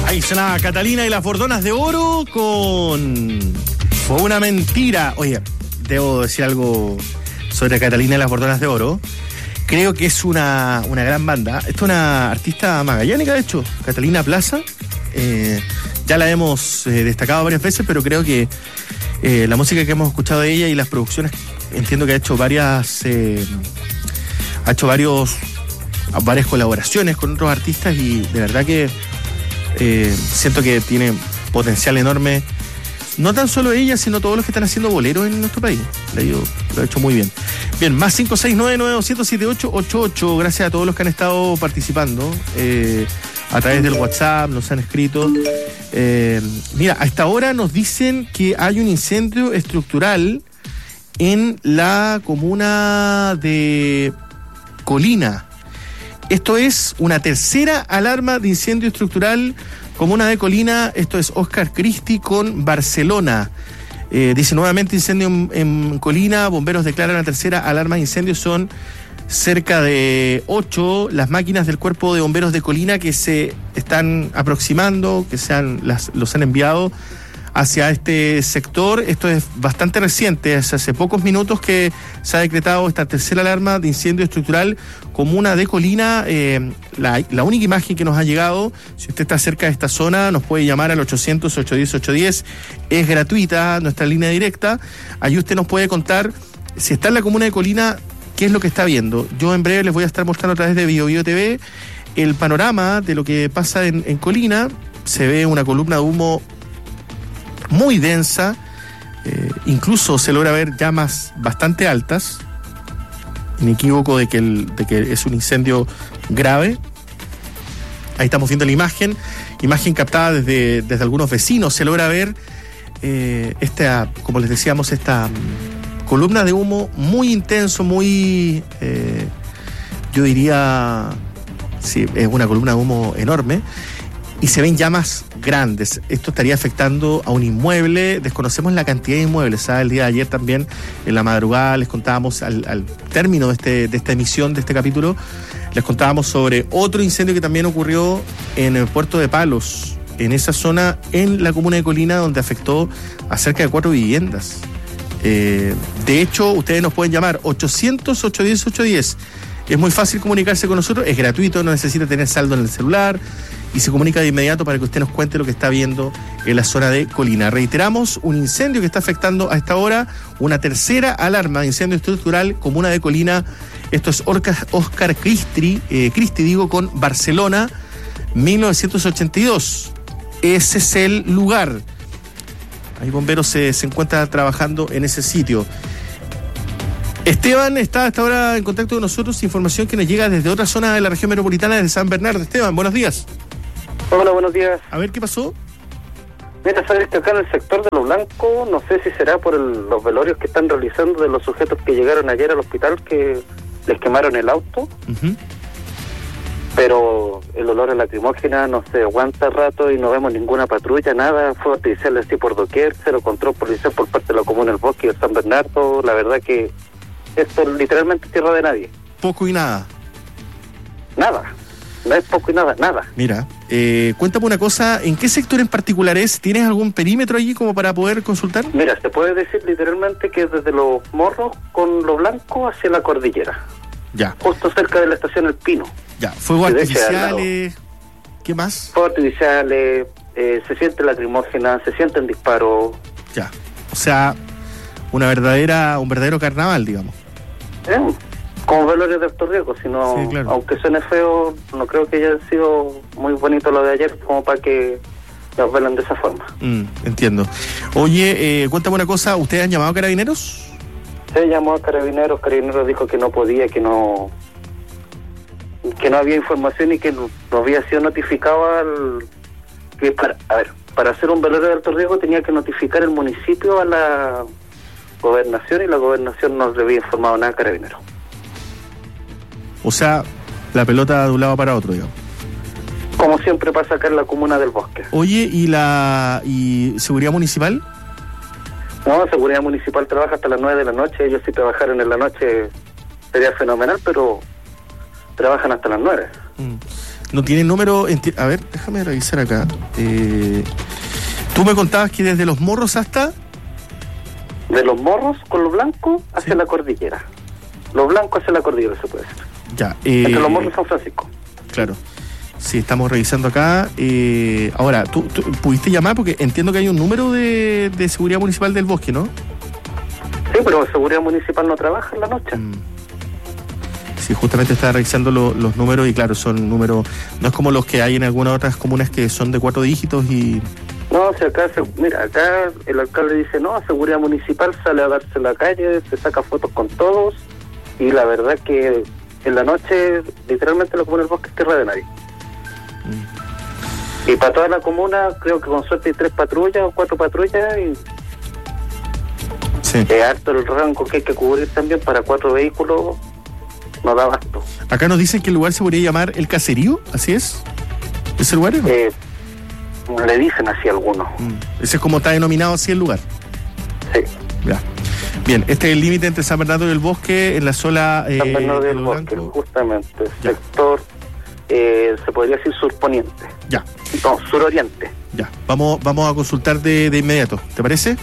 Ahí sonaba Catalina y las Bordonas de Oro con Fue una mentira. Oye, debo decir algo sobre Catalina y las Bordonas de Oro. Creo que es una gran banda. Esto es una artista magallánica, de hecho, Catalina Plaza. Ya la hemos destacado varias veces, pero creo que la música que hemos escuchado de ella y las producciones, entiendo que ha hecho varias colaboraciones con otros artistas y de verdad que siento que tiene potencial enorme. No tan solo ella, sino todos los que están haciendo boleros en nuestro país. Lo ha hecho muy bien. Bien, más 569-9278-88. Gracias a todos los que han estado participando a través del WhatsApp, nos han escrito. Mira, a esta hora nos dicen que hay un incendio estructural en la comuna de Colina. Esto es una tercera alarma de incendio estructural, comuna de Colina. Esto es Oscar Cristi con Barcelona. Dice nuevamente incendio en Colina. Bomberos declaran la tercera alarma de incendio. Son cerca de 8 las máquinas del Cuerpo de Bomberos de Colina que se están aproximando, que los han enviado hacia este sector. Esto es bastante reciente, es hace pocos minutos que se ha decretado esta tercera alarma de incendio estructural comuna de Colina. La única imagen que nos ha llegado, si usted está cerca de esta zona, nos puede llamar al 800-810-810, es gratuita nuestra línea directa. Allí usted nos puede contar, si está en la comuna de Colina, qué es lo que está viendo. Yo en breve les voy a estar mostrando a través de BioBio TV el panorama de lo que pasa en Colina. Se ve una columna de humo muy densa, incluso se logra ver llamas bastante altas, inequívoco de que es un incendio grave. Ahí estamos viendo la imagen captada desde algunos vecinos. Se logra ver como les decíamos, esta columna de humo muy intenso, muy yo diría, sí, es una columna de humo enorme. Y se ven llamas grandes. Esto estaría afectando a un inmueble. Desconocemos la cantidad de inmuebles. El día de ayer también, en la madrugada, les contábamos al término de esta emisión, de este capítulo, les contábamos sobre otro incendio que también ocurrió en el puerto de Palos, en esa zona, en la comuna de Colina, donde afectó a cerca de 4 viviendas. De hecho, ustedes nos pueden llamar 800-810-810. Es muy fácil comunicarse con nosotros, es gratuito, no necesita tener saldo en el celular y se comunica de inmediato para que usted nos cuente lo que está viendo en la zona de Colina. Reiteramos, un incendio que está afectando a esta hora, una tercera alarma de incendio estructural, comuna de Colina. Esto es Oscar Cristi, con Barcelona, 1982. Ese es el lugar. Ahí bomberos se encuentran trabajando en ese sitio. Esteban está hasta ahora en contacto con nosotros, información que nos llega desde otra zona de la región metropolitana, desde San Bernardo. Esteban, buenos días. Hola, buenos días. A ver, ¿qué pasó? Mira, sabes que acá en el sector de Lo Blanco, no sé si será por los velorios que están realizando de los sujetos que llegaron ayer al hospital, que les quemaron el auto. Uh-huh. Pero el olor a lacrimógena no se aguanta rato y no vemos ninguna patrulla, nada. Fue artificial así por doquier, cero control policial por parte de la comuna del Bosque y de San Bernardo. La verdad que esto es literalmente tierra de nadie. Poco y nada. Nada. No es poco y nada, nada. Mira, cuéntame una cosa, ¿en qué sector en particular es? ¿Tienes algún perímetro allí como para poder consultar? Mira, se puede decir literalmente que es desde Los Morros con Lo Blanco hacia la cordillera. Ya. Justo cerca de la estación El Pino. Ya, fuegos artificiales, ¿qué más? Fuegos artificiales, se siente lacrimógena, se sienten disparos. Ya, o sea, un verdadero carnaval, digamos. Como velorios de alto riesgo, sino, sí, claro. Aunque suene feo, no creo que haya sido muy bonito lo de ayer como para que nos velan de esa forma. Entiendo. Oye, cuéntame una cosa, ¿ustedes han llamado a Carabineros? Se llamó a Carabineros dijo que no podía, que no había información y que no había sido notificado que para hacer un velorio de alto riesgo tenía que notificar el municipio a la gobernación y la gobernación no le había informado nada a Carabineros. O sea, la pelota de un lado para otro, digamos. Como siempre pasa acá en la comuna del Bosque. Oye, ¿y seguridad municipal? No, seguridad municipal trabaja hasta las 9 de la noche. Ellos si trabajaran en la noche sería fenomenal, pero trabajan hasta las 9. No tiene número... A ver, déjame revisar acá. Tú me contabas que desde Los Morros hasta... De Los Morros con Los Blancos hacia la cordillera. Los Blancos hacia la cordillera, se puede decir. Ya. Entre Los Morros y San Francisco. Claro. Sí, estamos revisando acá. Ahora, ¿tú pudiste llamar? Porque entiendo que hay un número de seguridad municipal del bosque, ¿no? Sí, pero la seguridad municipal no trabaja en la noche. Sí, justamente estaba revisando los números y claro, son números... No es como los que hay en algunas otras comunas que son de 4 dígitos y... No, si acá, mira, acá el alcalde dice, no, seguridad municipal sale a darse la calle, se saca fotos con todos y la verdad que en la noche literalmente lo que pone el bosque es tierra de nadie. Y para toda la comuna creo que con suerte hay 3 patrullas o 4 patrullas y sí. Es harto el rango que hay que cubrir también para 4 vehículos, no da abasto. Acá nos dicen que el lugar se podría llamar El Caserío, ¿así es? ¿Ese lugar? ¿No? Le dicen así algunos. Ese es como está denominado así el lugar. Sí. Ya. Bien, este es el límite entre San Bernardo y el Bosque en la zona San Bernardo del Bosque, justamente. Ya. Sector, se podría decir surponiente. Ya. No, suroriente. Ya. Vamos a consultar de inmediato. ¿Te parece?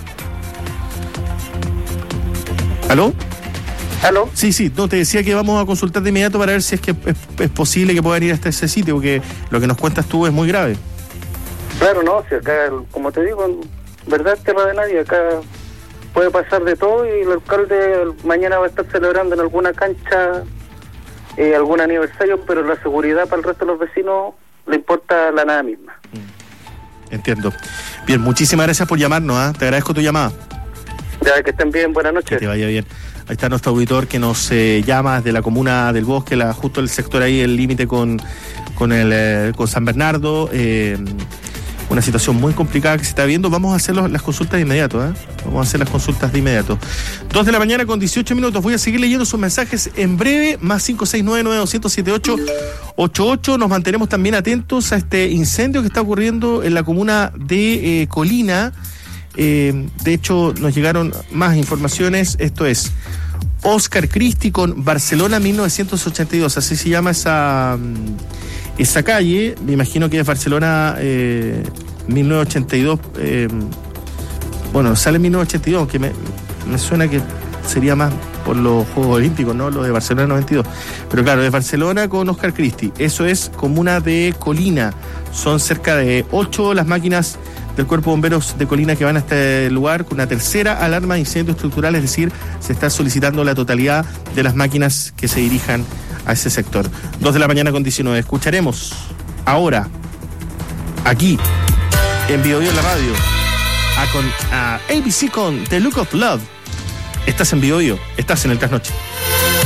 ¿Aló? ¿Aló? Sí, no, te decía que vamos a consultar de inmediato para ver si es que es posible que puedan ir hasta ese sitio, porque lo que nos cuentas tú es muy grave. Claro, no, si acá, como te digo, en verdad tierra de nadie, acá puede pasar de todo y el alcalde mañana va a estar celebrando en alguna cancha algún aniversario, pero la seguridad para el resto de los vecinos le importa la nada misma. Entiendo. Bien, muchísimas gracias por llamarnos, ¿eh? Te agradezco tu llamada. Ya, que estén bien, buenas noches. Que te vaya bien. Ahí está nuestro auditor que nos llama desde la comuna del Bosque, justo el sector ahí, el límite con San Bernardo. Una situación muy complicada que se está viendo. Vamos a hacer las consultas de inmediato, ¿eh? Vamos a hacer las consultas de inmediato. 2 de la mañana con 18 minutos. Voy a seguir leyendo sus mensajes en breve. Más 569-9200-7888. Nos mantenemos también atentos a este incendio que está ocurriendo en la comuna de Colina. De hecho, nos llegaron más informaciones. Esto es Oscar Christie con Barcelona 1982. Así se llama esa calle. Me imagino que es Barcelona 1982. Bueno, sale en 1982, aunque me suena que sería más por los Juegos Olímpicos, ¿no? Lo de Barcelona 92. Pero claro, es Barcelona con Oscar Christie. Eso es comuna de Colina. Son cerca de 8 las máquinas del Cuerpo de Bomberos de Colina que van a este lugar con una tercera alarma de incendio estructural, es decir, se está solicitando la totalidad de las máquinas que se dirijan a ese sector. 2 de la mañana con 19. Escucharemos ahora, aquí, en Biobío en la radio, a ABC con The Look of Love. Estás en Biobío, estás en el Trasnoche.